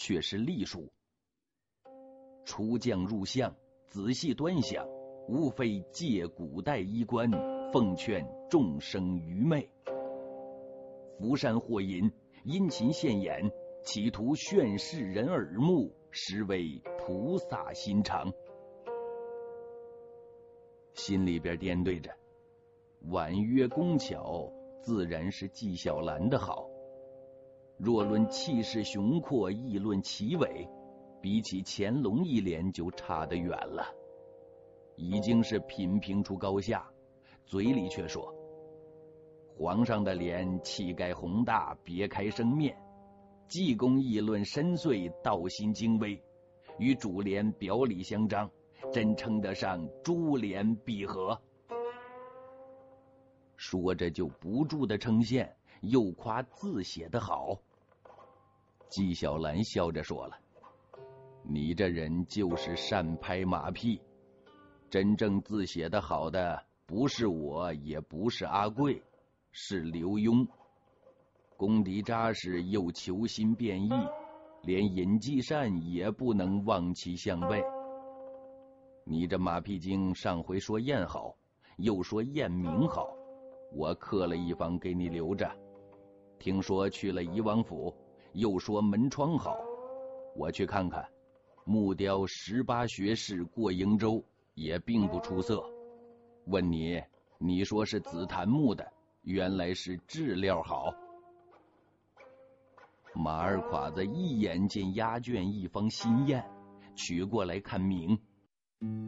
却是隶书。出将入相，仔细端详，无非借古代衣冠，奉劝众生愚昧。扶山祸淫，殷勤献演，企图炫世人耳目，实为菩萨心肠。心里边掂对着，婉约工巧，自然是纪晓岚的好。若论气势雄阔，亦论奇伟，比起乾隆一脸就差得远了。已经是品评出高下，嘴里却说：皇上的脸气概宏大，别开生面，济公议论深邃，道心精微，与主联表里相张，真称得上珠联璧合。说着就不住的称羡，又夸字写得好。纪晓岚笑着说了：你这人就是善拍马屁，真正字写得好的不是我，也不是阿贵，是刘墉。功底扎实，又求新变异，连尹继善也不能望其项背。你这马屁精上回说燕好，又说燕明好，我刻了一方给你留着。听说去了怡王府，又说门窗好，我去看看，木雕18学士过瀛洲也并不出色。问你，你说是紫檀木的，原来是质料好。马二侉子一眼见压卷一方新砚，取过来看明。